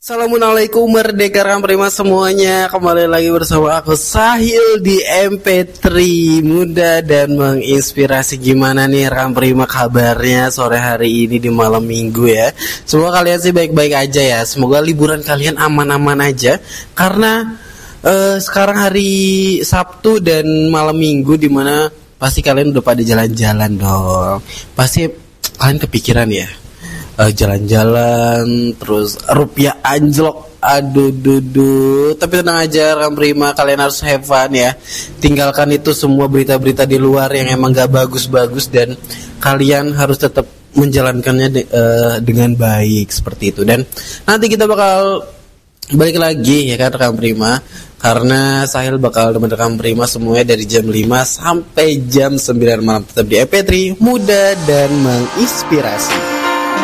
Assalamualaikum Merdeka Prima semuanya. Kembali lagi bersama aku Sahil di MP3 Muda dan menginspirasi. Gimana nih Prima kabarnya sore hari ini di malam minggu ya. Semoga kalian sih baik-baik aja ya. Semoga liburan kalian aman-aman aja. Karena sekarang hari Sabtu dan malam minggu, dimana pasti kalian udah pada jalan-jalan dong. Pasti kalian kepikiran ya, jalan-jalan terus rupiah anjlok, aduh dudu. Tapi tenang aja Prima, kalian harus have fun ya. Tinggalkan itu semua berita-berita di luar yang emang gak bagus-bagus, dan kalian harus tetap menjalankannya dengan baik seperti itu. Dan nanti kita bakal balik lagi ya kan Prima, karena Sahil bakal teman-teman Prima semuanya dari jam 5 sampai jam 9 malam tetap di MP3 Muda dan menginspirasi.